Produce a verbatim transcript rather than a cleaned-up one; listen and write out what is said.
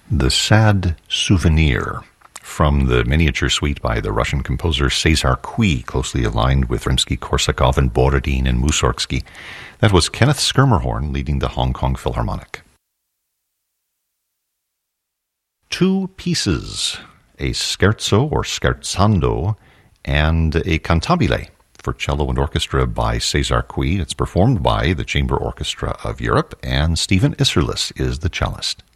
The Sad Souvenir, from the miniature suite by the Russian composer Cesar Cui, closely aligned with Rimsky-Korsakov and Borodin and Mussorgsky. That was Kenneth Schermerhorn leading the Hong Kong Philharmonic. Two pieces, a scherzo or scherzando and a cantabile for cello and orchestra by Cesar Cui. It's performed by the Chamber Orchestra of Europe, and Stephen Isserlis is the cellist.